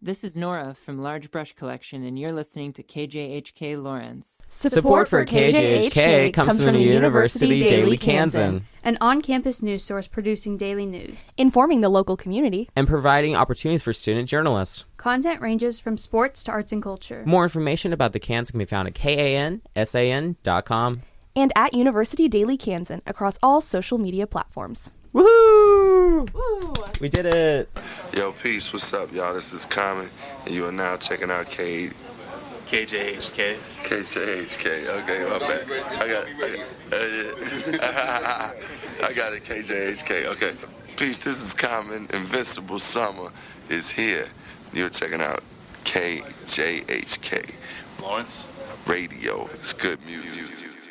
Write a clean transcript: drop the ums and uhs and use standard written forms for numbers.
This is Nora from Large Brush Collection, and you're listening to KJHK Lawrence. Support for KJHK comes from the University Daily Kansan, an on-campus news source producing daily news, informing the local community, and providing opportunities for student journalists. Content ranges from sports to arts and culture. More information about the Kansan can be found at kansan.com. And at University Daily Kansan across all social media platforms. Woohoo! Woo! We did it! Yo, peace. What's up, y'all? This is Common, and you are now checking out KJHK. KJHK. Okay, my bad. I got it, KJHK. Okay. Peace. This is Common. Invincible Summer is here. You're checking out KJHK. Lawrence. Radio. It's good music.